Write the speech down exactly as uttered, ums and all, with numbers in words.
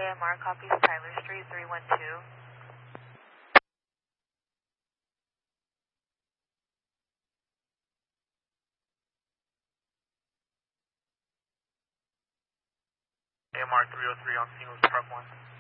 M R copies Tyler Street, three one two. A M R three oh three on scene with truck one.